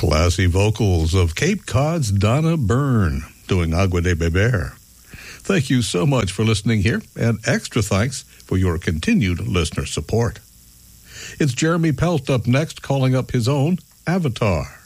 Classy vocals of Cape Cod's Donna Byrne doing Agua de Beber. Thank you so much for listening here, and extra thanks for your continued listener support. It's Jeremy Pelt up next, calling up his own Avatar.